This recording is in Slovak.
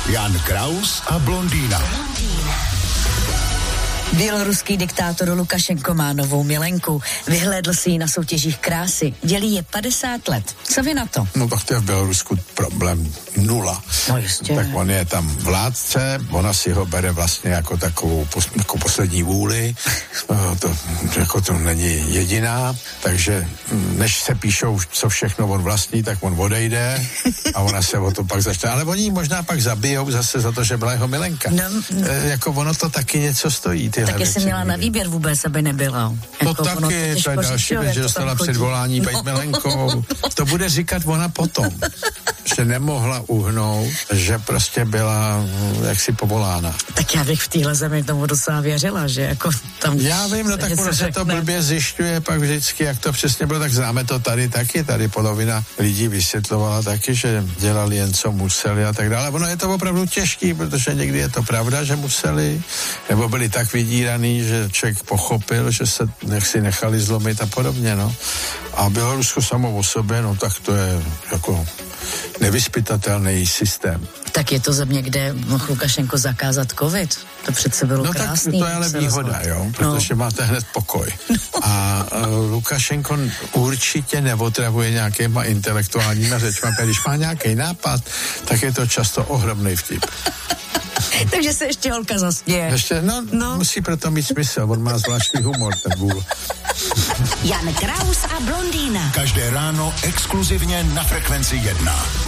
Jan Kraus a blondýna. Běloruský diktátor Lukašenko má novou milenku. Vyhlédl si ji na soutěžích krásy. Dělí je 50 let. Co vy na to? No tak to je v Bělorusku problém nula. No jistě. Tak on je tam vládce, ona si ho bere vlastně jako takovou jako poslední vůli. To není jediná, takže než se píšou, co všechno on vlastní, tak on odejde a ona se o to pak začne. Ale oni možná pak zabijou zase za to, že byla jeho milenka. Jako ono to taky něco stojí. Taky jsem měla na výběr vůbec, aby nebyla. To taky, to je další věc, že dostala předvolání být milenkou. To bude říkat ona potom. Že nemohla uhnout, že prostě byla jaksi povolána. Tak já bych v téhle zemi tomu docela věřila, že jako tam... Já vím, no tak ono se to blbě zjišťuje pak vždycky, jak to přesně bylo, tak známe to tady taky. Tady polovina lidí vysvětlovala taky, že dělali jen co museli a tak dále. Ono je to opravdu těžký, protože někdy je to pravda, že museli, nebo byli tak vydíraný, že člověk pochopil, že se si nechali zlomit a podobně, no. A Bělorusko samo o sobě, no tak to je jako nevyzpytatelný systém. Tak je to země, kde mohl Lukašenko zakázat covid. To přece bylo krásný. No tak to je ale výhoda, jo, protože máte hned pokoj. A Lukašenko určitě neotravuje nějakýma intelektuálníma řečma. Když má nějaký nápad, tak je to často ohromný vtip. Takže se ještě holka zasměje. Ještě, no, musí proto mít smysl, on má zvláštní humor, ten vůl. Jan Kraus a blondýna. Každé ráno exkluzivně na Frekvenci 1.